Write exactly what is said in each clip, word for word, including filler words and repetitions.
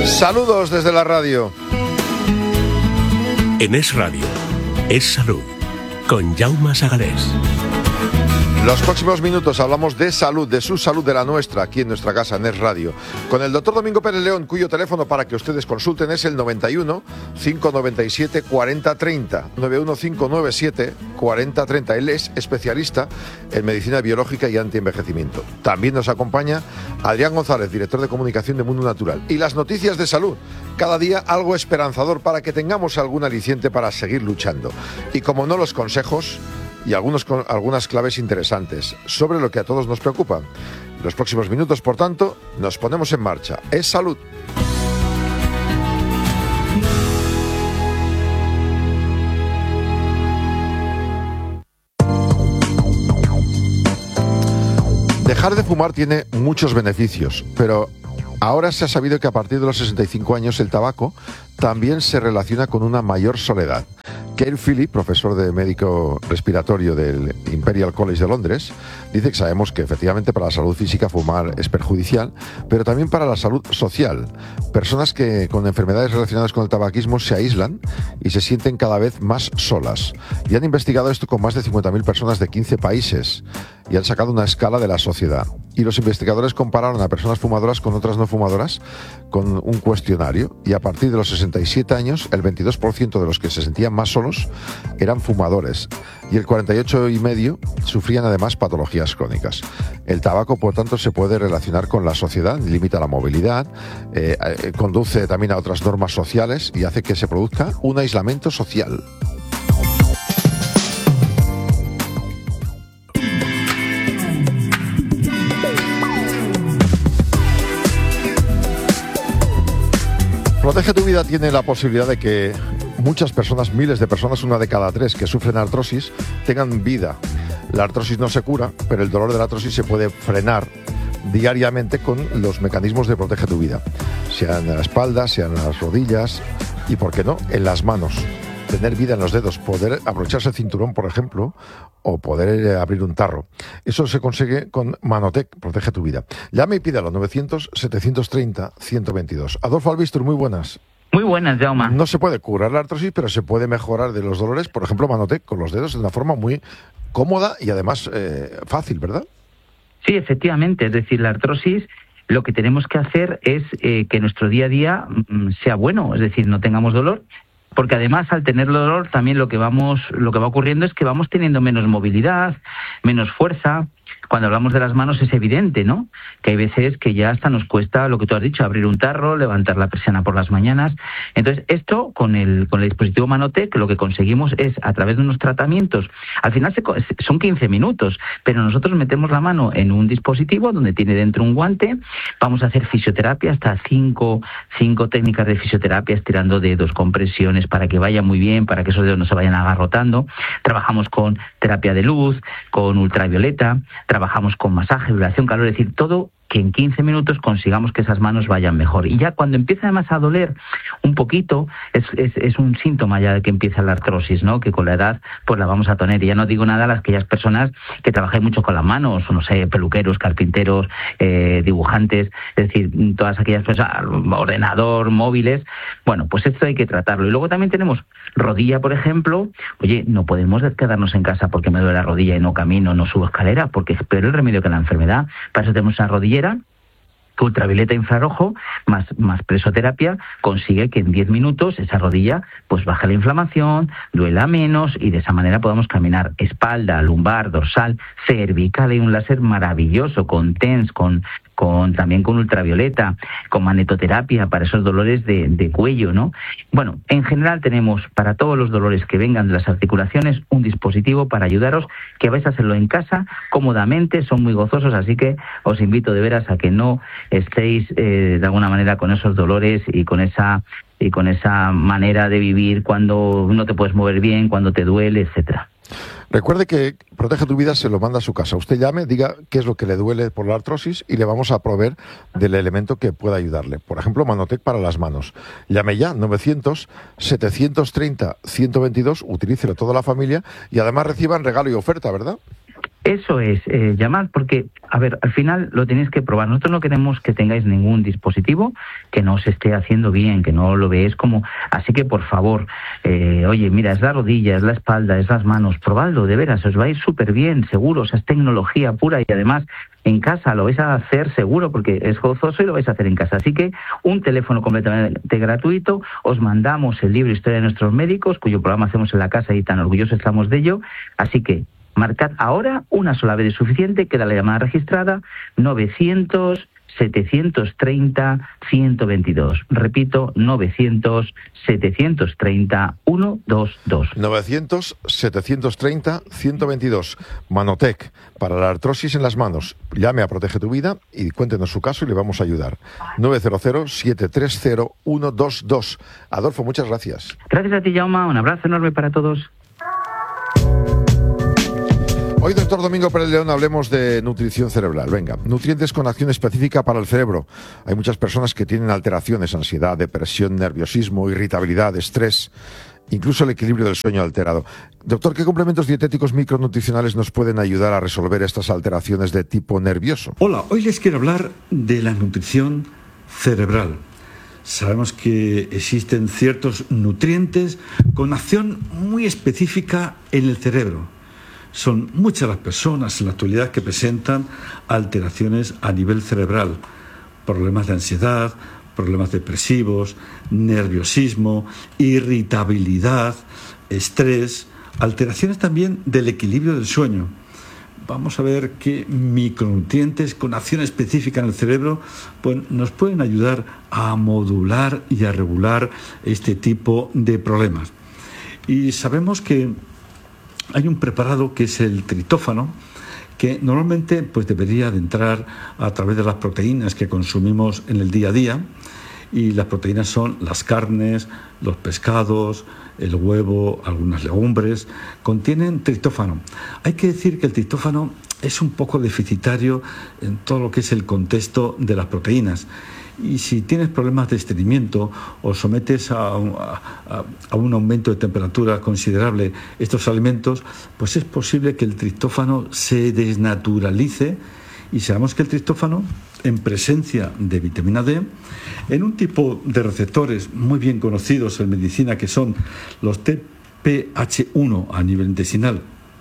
Saludos desde la radio. En Es Radio, Es Salud, con Jaume Sagalés. Los próximos minutos hablamos de salud, de su salud, de la nuestra, aquí en nuestra casa, en Es Radio, con el doctor Domingo Pérez León, cuyo teléfono para que ustedes consulten es el noventa y uno, cinco noventa y siete, cuarenta treinta, noventa y uno, cinco noventa y siete, cuarenta treinta. Él es especialista en medicina biológica y antienvejecimiento. También nos acompaña Adrián González, director de comunicación de Mundo Natural. Y las noticias de salud, cada día algo esperanzador para que tengamos algún aliciente para seguir luchando. Y como no, los consejos y algunos, algunas claves interesantes sobre lo que a todos nos preocupa. Los próximos minutos, por tanto, nos ponemos en marcha. Es salud. Dejar de fumar tiene muchos beneficios, pero ahora se ha sabido que a partir de los sesenta y cinco años el tabaco también se relaciona con una mayor soledad. Keir Philip, profesor de médico respiratorio del Imperial College de Londres, dice que sabemos que efectivamente para la salud física fumar es perjudicial, pero también para la salud social. Personas que con enfermedades relacionadas con el tabaquismo se aíslan y se sienten cada vez más solas. Y han investigado esto con más de cincuenta mil personas de quince países y han sacado una escala de la sociedad. Y los investigadores compararon a personas fumadoras con otras no fumadoras con un cuestionario, y a partir de los sesenta y siete años el veintidós por ciento de los que se sentían más solos eran fumadores y el cuarenta y ocho coma cinco por ciento sufrían además patologías crónicas. El tabaco, por tanto, se puede relacionar con la sociedad, limita la movilidad, eh, eh, conduce también a otras normas sociales y hace que se produzca un aislamiento social. Protege tu Vida tiene la posibilidad de que muchas personas, miles de personas, una de cada tres que sufren artrosis, tengan vida. La artrosis no se cura, pero el dolor de la artrosis se puede frenar diariamente con los mecanismos de Protege tu Vida. Sean en la espalda, sean en las rodillas y, ¿por qué no?, en las manos. Tener vida en los dedos, poder abrocharse el cinturón, por ejemplo, o poder abrir un tarro. Eso se consigue con Manotec, Protege tu Vida. Llame y pídalo, novecientos, setecientos treinta, ciento veintidós. Adolfo Albistur, muy buenas. Muy buenas, Jaume. No se puede curar la artrosis, pero se puede mejorar de los dolores, por ejemplo, Manotec, con los dedos, de una forma muy cómoda y además eh, fácil, ¿verdad? Sí, efectivamente. Es decir, la artrosis, lo que tenemos que hacer es eh, que nuestro día a día mm, sea bueno, es decir, no tengamos dolor. Porque además, al tener dolor, también lo que vamos, lo que va ocurriendo es que vamos teniendo menos movilidad, menos fuerza. Cuando hablamos de las manos es evidente, ¿no?, que hay veces que ya hasta nos cuesta, lo que tú has dicho, abrir un tarro, levantar la persiana por las mañanas. Entonces, esto con el con el dispositivo Manotec, lo que conseguimos es, a través de unos tratamientos, al final se, son quince minutos, pero nosotros metemos la mano en un dispositivo donde tiene dentro un guante, vamos a hacer fisioterapia, hasta cinco, cinco técnicas de fisioterapia, estirando dedos, compresiones, para que vaya muy bien, para que esos dedos no se vayan agarrotando. Trabajamos con terapia de luz, con ultravioleta, trabajamos con masaje, vibración, calor, es decir, todo que en quince minutos consigamos que esas manos vayan mejor. Y ya cuando empieza además a doler un poquito, es, es, es un síntoma ya de que empieza la artrosis, ¿no?, que con la edad pues la vamos a tener. Y ya no digo nada a las aquellas personas que trabajan mucho con las manos, no sé, peluqueros, carpinteros, eh, dibujantes, es decir, todas aquellas personas, ordenador, móviles. Bueno, pues esto hay que tratarlo. Y luego también tenemos rodilla, por ejemplo. Oye, no podemos quedarnos en casa porque me duele la rodilla y no camino, no subo escalera, porque es peor el remedio que la enfermedad. Para eso tenemos una rodilla que ultravioleta infrarrojo más, más presoterapia consigue que en diez minutos esa rodilla pues baje la inflamación, duela menos y de esa manera podamos caminar. Espalda, lumbar, dorsal, cervical, hay un láser maravilloso con TENS, con con también con ultravioleta, con magnetoterapia para esos dolores de, de cuello, ¿no? Bueno, en general tenemos para todos los dolores que vengan de las articulaciones un dispositivo para ayudaros, que vais a hacerlo en casa cómodamente, son muy gozosos, así que os invito de veras a que no estéis eh, de alguna manera con esos dolores y con esa y con esa manera de vivir cuando no te puedes mover bien, cuando te duele, etcétera. Recuerde que Protege tu Vida se lo manda a su casa. Usted llame, diga qué es lo que le duele por la artrosis y le vamos a proveer del elemento que pueda ayudarle. Por ejemplo, Manotec para las manos. Llame ya, novecientos, setecientos treinta, ciento veintidós, utilícelo toda la familia y además reciban regalo y oferta, ¿verdad? Eso es, eh, llamad, porque, a ver, al final lo tenéis que probar. Nosotros no queremos que tengáis ningún dispositivo que no os esté haciendo bien, que no lo veáis como... Así que, por favor, eh, oye, mira, es la rodilla, es la espalda, es las manos, probadlo, de veras, os va a ir súper bien, seguro, o sea, es tecnología pura y además en casa lo vais a hacer seguro porque es gozoso y lo vais a hacer en casa. Así que un teléfono completamente gratuito, os mandamos el libro Historia de nuestros médicos, cuyo programa hacemos en la casa y tan orgullosos estamos de ello, así que marcad ahora, una sola vez es suficiente, queda la llamada registrada, novecientos, setecientos treinta, ciento veintidós. Repito, novecientos, setecientos treinta, ciento veintidós. novecientos, setecientos treinta, ciento veintidós. Manotec, para la artrosis en las manos. Llame a Protege tu Vida y cuéntenos su caso y le vamos a ayudar. nueve cero cero, siete tres cero, ciento veintidós. Adolfo, muchas gracias. Gracias a ti, Jaume. Un abrazo enorme para todos. Hoy, doctor Domingo Pérez León, hablemos de nutrición cerebral. Venga, nutrientes con acción específica para el cerebro. Hay muchas personas que tienen alteraciones, ansiedad, depresión, nerviosismo, irritabilidad, estrés, incluso el equilibrio del sueño alterado. Doctor, ¿qué complementos dietéticos micronutricionales nos pueden ayudar a resolver estas alteraciones de tipo nervioso? Hola, hoy les quiero hablar de la nutrición cerebral. Sabemos que existen ciertos nutrientes con acción muy específica en el cerebro. Son muchas las personas en la actualidad que presentan alteraciones a nivel cerebral, problemas de ansiedad, problemas depresivos, nerviosismo, irritabilidad, estrés, alteraciones también del equilibrio del sueño. Vamos a ver qué micronutrientes con acción específica en el cerebro pues, nos pueden ayudar a modular y a regular este tipo de problemas. Y sabemos que hay un preparado que es el triptófano, que normalmente pues, debería de entrar a través de las proteínas que consumimos en el día a día, y las proteínas son las carnes, los pescados, el huevo, algunas legumbres, contienen triptófano. Hay que decir que el triptófano es un poco deficitario en todo lo que es el contexto de las proteínas. Y si tienes problemas de estreñimiento o sometes a, a, a un aumento de temperatura considerable estos alimentos, pues es posible que el triptófano se desnaturalice, y sabemos que el triptófano, en presencia de vitamina D, en un tipo de receptores muy bien conocidos en medicina que son los T P H uno a nivel intestinal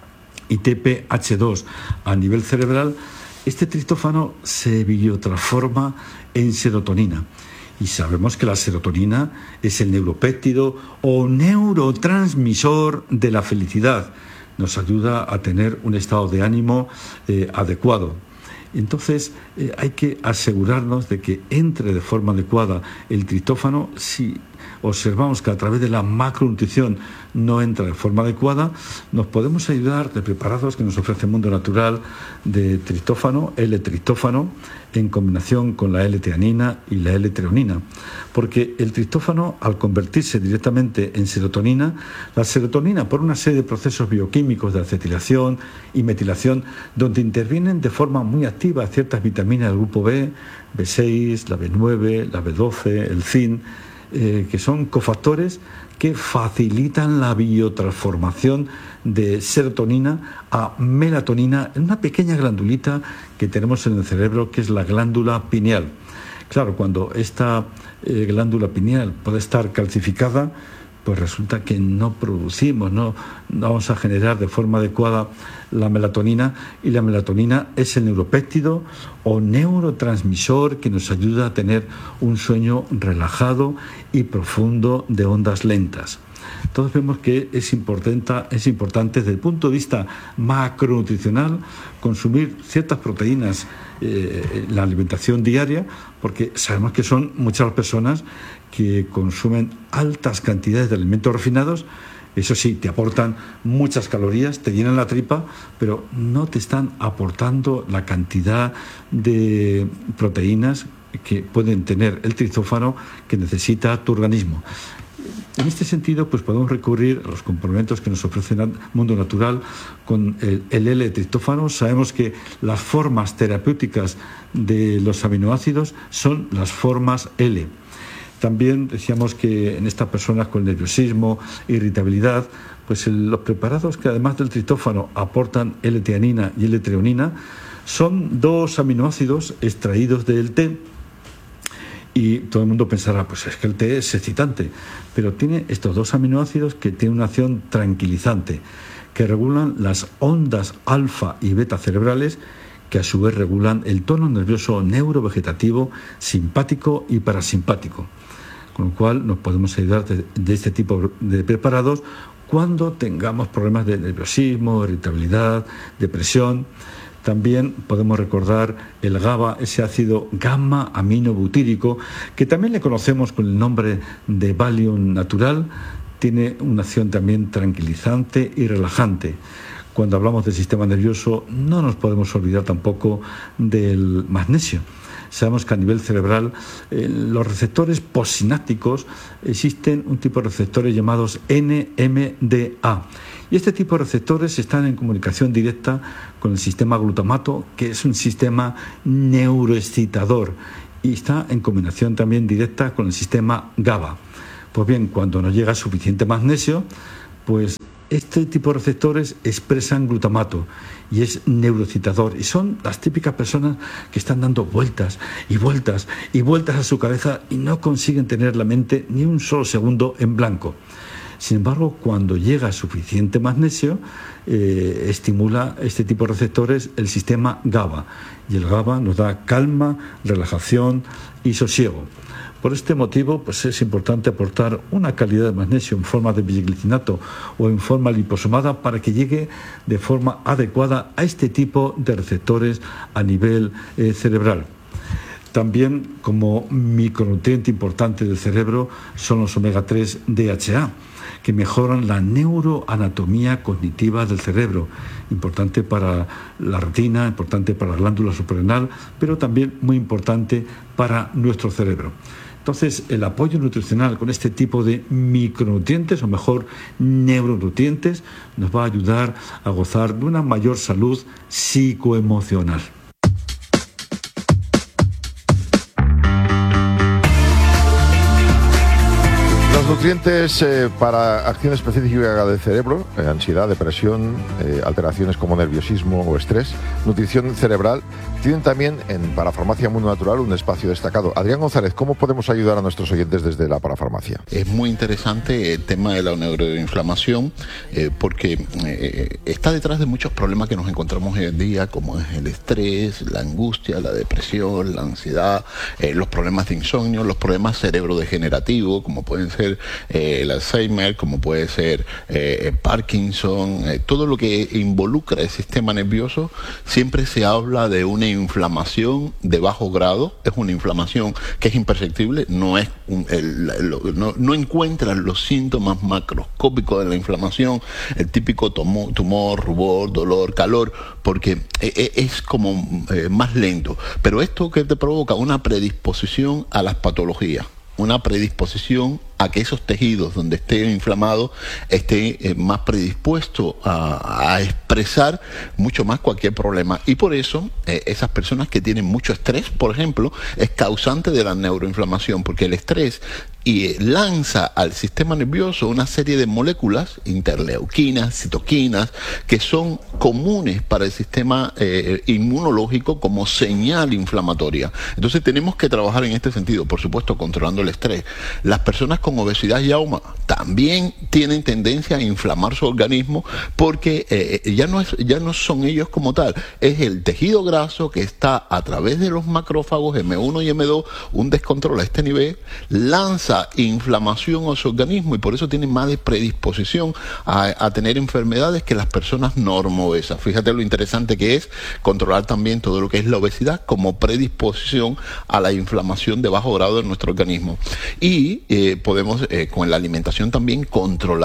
y T P H dos a nivel cerebral, este triptófano se biotransforma en serotonina. Y sabemos que la serotonina es el neuropéptido o neurotransmisor de la felicidad. Nos ayuda a tener un estado de ánimo eh, adecuado. Entonces eh, hay que asegurarnos de que entre de forma adecuada el triptófano. Si observamos que a través de la macronutrición no entra de forma adecuada, nos podemos ayudar de preparados que nos ofrece Mundo Natural de triptófano, L-triptófano, en combinación con la L-teanina y la L-treonina, porque el triptófano, al convertirse directamente en serotonina, la serotonina, por una serie de procesos bioquímicos de acetilación y metilación, donde intervienen de forma muy activa ciertas vitaminas del grupo B, B seis, la B nueve, la B doce, el zinc, eh, que son cofactores que facilitan la biotransformación de serotonina a melatonina en una pequeña glandulita que tenemos en el cerebro, que es la glándula pineal. Claro, cuando esta eh, glándula pineal puede estar calcificada, pues resulta que no producimos, no, no vamos a generar de forma adecuada la melatonina, y la melatonina es el neuropéptido o neurotransmisor que nos ayuda a tener un sueño relajado y profundo de ondas lentas. Entonces vemos que es importante, es importante desde el punto de vista macronutricional consumir ciertas proteínas eh, en la alimentación diaria, porque sabemos que son muchas las personas que consumen altas cantidades de alimentos refinados. Eso sí, te aportan muchas calorías, te llenan la tripa, pero no te están aportando la cantidad de proteínas que pueden tener el triptófano que necesita tu organismo. En este sentido, pues podemos recurrir a los complementos que nos ofrece el Mundo Natural con el, el L-triptófano. Sabemos que las formas terapéuticas de los aminoácidos son las formas L. También decíamos que en estas personas con nerviosismo, irritabilidad, pues el, los preparados que además del triptófano aportan L-teanina y L-treonina son dos aminoácidos extraídos del té. Y todo el mundo pensará, pues es que el té es excitante, pero tiene estos dos aminoácidos que tienen una acción tranquilizante, que regulan las ondas alfa y beta cerebrales, que a su vez regulan el tono nervioso neurovegetativo, simpático y parasimpático. Con lo cual nos podemos ayudar de, de este tipo de preparados cuando tengamos problemas de nerviosismo, irritabilidad, depresión. También podemos recordar el GABA, ese ácido gamma aminobutírico, que también le conocemos con el nombre de Valium natural. Tiene una acción también tranquilizante y relajante. Cuando hablamos del sistema nervioso, no nos podemos olvidar tampoco del magnesio. Sabemos que a nivel cerebral, eh, los receptores postsinápticos, existen un tipo de receptores llamados N M D A. Y este tipo de receptores están en comunicación directa con el sistema glutamato, que es un sistema neuroexcitador, y está en combinación también directa con el sistema GABA. Pues bien, cuando no llega suficiente magnesio, pues este tipo de receptores expresan glutamato y es neuroexcitador, y son las típicas personas que están dando vueltas y vueltas y vueltas a su cabeza y no consiguen tener la mente ni un solo segundo en blanco. Sin embargo, cuando llega suficiente magnesio, eh, estimula este tipo de receptores el sistema GABA, y el GABA nos da calma, relajación y sosiego. Por este motivo, pues es importante aportar una calidad de magnesio en forma de bisglicinato o en forma liposomada para que llegue de forma adecuada a este tipo de receptores a nivel eh, cerebral. También, como micronutriente importante del cerebro, son los omega tres D H A, que mejoran la neuroanatomía cognitiva del cerebro, importante para la retina, importante para la glándula suprarrenal, pero también muy importante para nuestro cerebro. Entonces, el apoyo nutricional con este tipo de micronutrientes, o mejor, neuronutrientes, nos va a ayudar a gozar de una mayor salud psicoemocional. Los nutrientes eh, para acción específica del cerebro, eh, ansiedad, depresión, eh, alteraciones como nerviosismo o estrés, nutrición cerebral, tienen también en Parafarmacia Mundo Natural un espacio destacado. Adrián González, ¿cómo podemos ayudar a nuestros oyentes desde la Parafarmacia? Es muy interesante el tema de la neuroinflamación eh, porque eh, está detrás de muchos problemas que nos encontramos hoy en día, como es el estrés, la angustia, la depresión, la ansiedad, eh, los problemas de insomnio, los problemas cerebrodegenerativos, como pueden ser eh, el Alzheimer, como puede ser eh, Parkinson, eh, todo lo que involucra el sistema nervioso. Siempre se habla de una inflamación de bajo grado, es una inflamación que es imperceptible, no es un, el, el, no, no encuentran los síntomas macroscópicos de la inflamación, el típico tumor, tumor rubor, dolor, calor, porque es, es como eh, más lento. Pero esto que te provoca una predisposición a las patologías, una predisposición a que esos tejidos donde esté inflamado estén eh, más predispuestos a, a expresar mucho más cualquier problema. Y por eso eh, esas personas que tienen mucho estrés, por ejemplo, es causante de la neuroinflamación, porque el estrés y eh, lanza al sistema nervioso una serie de moléculas, interleuquinas, citoquinas, que son comunes para el sistema eh, inmunológico como señal inflamatoria. Entonces tenemos que trabajar en este sentido, por supuesto, controlando el estrés. Las personas con obesidad y auma también tienen tendencia a inflamar su organismo, porque eh, ya no es, ya no son ellos como tal, es el tejido graso que está a través de los macrófagos eme uno y eme dos, un descontrol a este nivel, lanza inflamación a su organismo, y por eso tienen más predisposición a, a tener enfermedades que las personas normobesas. Fíjate lo interesante que es controlar también todo lo que es la obesidad como predisposición a la inflamación de bajo grado de nuestro organismo. Y eh, podemos eh, con la alimentación también controlar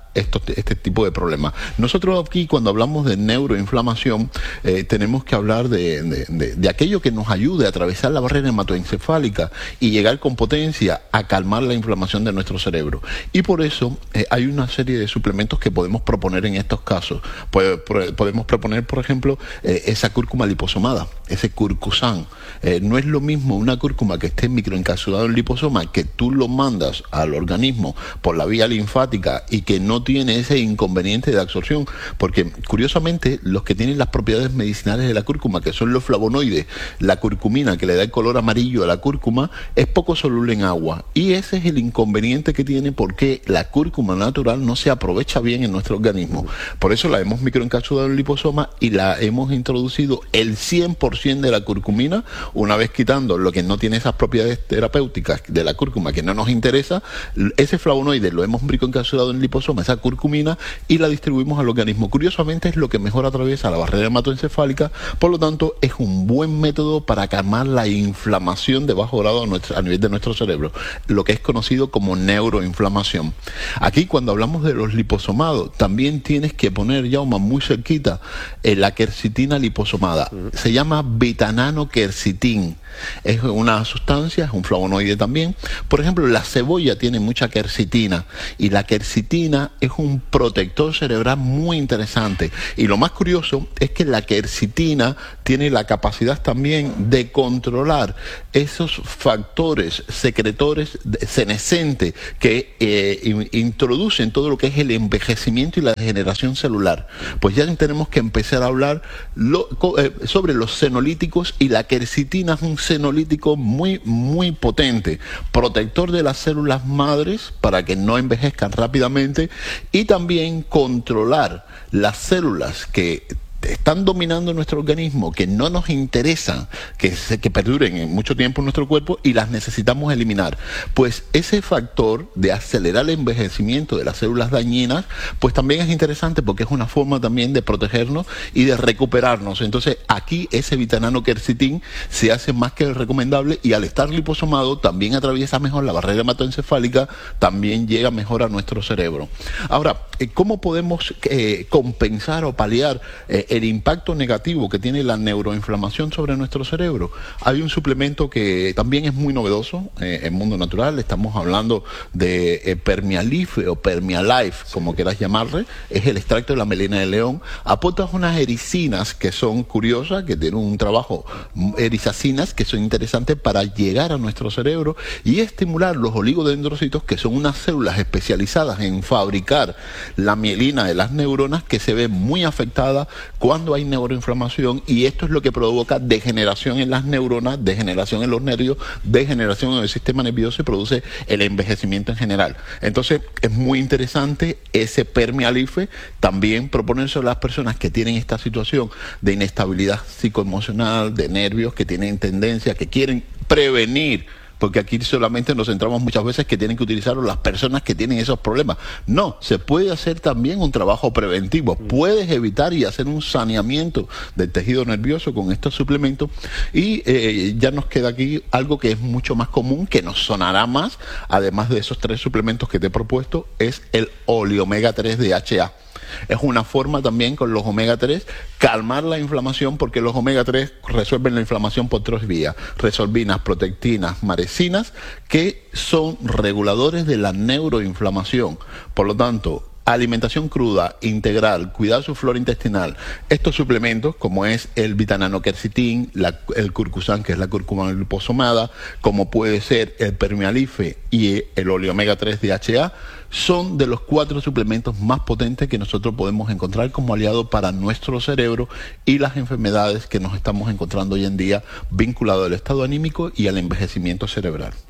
Esto, este tipo de problemas. Nosotros aquí, cuando hablamos de neuroinflamación, eh, tenemos que hablar de, de, de, de aquello que nos ayude a atravesar la barrera hematoencefálica y llegar con potencia a calmar la inflamación de nuestro cerebro. Y por eso eh, hay una serie de suplementos que podemos proponer en estos casos. Pod podemos proponer, por ejemplo, eh, esa cúrcuma liposomada, ese curcusan. Eh, no es lo mismo una cúrcuma que esté microencapsulada en liposoma, que tú lo mandas al organismo por la vía linfática y que no tiene ese inconveniente de absorción, porque curiosamente los que tienen las propiedades medicinales de la cúrcuma, que son los flavonoides, la curcumina, que le da el color amarillo a la cúrcuma, es poco soluble en agua, y ese es el inconveniente que tiene, porque la cúrcuma natural no se aprovecha bien en nuestro organismo. Por eso la hemos microencapsulado en liposoma y la hemos introducido el cien por ciento de la curcumina, una vez quitando lo que no tiene esas propiedades terapéuticas de la cúrcuma que no nos interesa. Ese flavonoide lo hemos microencapsulado en liposoma, esa curcumina, y la distribuimos al organismo. Curiosamente es lo que mejor atraviesa la barrera hematoencefálica, por lo tanto es un buen método para calmar la inflamación de bajo grado a, nuestro, a nivel de nuestro cerebro, lo que es conocido como neuroinflamación. Aquí, cuando hablamos de los liposomados, también tienes que poner, Jaume, muy cerquita, eh, la quercitina liposomada. Se llama betanano-quercitín. Es una sustancia, es un flavonoide también. Por ejemplo, la cebolla tiene mucha quercitina, y la quercitina es un protector cerebral muy interesante. Y lo más curioso es que la quercitina tiene la capacidad también de controlar esos factores secretores senescentes que eh, in, introducen todo lo que es el envejecimiento y la degeneración celular. Pues ya tenemos que empezar a hablar lo, eh, sobre los senolíticos, y la quercitina es un senolítico muy, muy potente, protector de las células madres para que no envejezcan rápidamente, y también controlar las células que están dominando nuestro organismo, que no nos interesan que, se, que perduren en mucho tiempo en nuestro cuerpo, y las necesitamos eliminar. Pues ese factor de acelerar el envejecimiento de las células dañinas, pues también es interesante, porque es una forma también de protegernos y de recuperarnos. Entonces aquí ese betanano-quercitín se hace más que recomendable, y al estar liposomado también atraviesa mejor la barrera hematoencefálica, también llega mejor a nuestro cerebro. Ahora, ¿cómo podemos eh, compensar o paliar eh, el impacto negativo que tiene la neuroinflamación sobre nuestro cerebro? Hay un suplemento que también es muy novedoso eh, en Mundo Natural. Estamos hablando de eh, Permialife o Permialife, como quieras llamarle. Es el extracto de la melena de león. Aporta unas ericinas que son curiosas, que tienen un trabajo, erizacinas, que son interesantes para llegar a nuestro cerebro y estimular los oligodendrocitos, que son unas células especializadas en fabricar la mielina de las neuronas, que se ve muy afectada cuando hay neuroinflamación, y esto es lo que provoca degeneración en las neuronas, degeneración en los nervios, degeneración en el sistema nervioso, y produce el envejecimiento en general. Entonces es muy interesante ese Permialife. También proponerse a las personas que tienen esta situación de inestabilidad psicoemocional, de nervios, que tienen tendencia, que quieren prevenir, porque aquí solamente nos centramos muchas veces que tienen que utilizarlo las personas que tienen esos problemas. No, se puede hacer también un trabajo preventivo. Puedes evitar y hacer un saneamiento del tejido nervioso con estos suplementos. Y eh, ya nos queda aquí algo que es mucho más común, que nos sonará más, además de esos tres suplementos que te he propuesto, es el oleomega tres D H A. Es una forma también, con los omega tres, calmar la inflamación, porque los omega tres resuelven la inflamación por tres vías: resolvinas, protectinas, marecinas, que son reguladores de la neuroinflamación. Por lo tanto, alimentación cruda, integral, cuidar su flora intestinal. Estos suplementos, como es el betanano-quercitín, la, el curcusan, que es la cúrcuma liposomada, como puede ser el Permialife y el oleomega tres D H A, son de los cuatro suplementos más potentes que nosotros podemos encontrar como aliado para nuestro cerebro y las enfermedades que nos estamos encontrando hoy en día, vinculadas al estado anímico y al envejecimiento cerebral.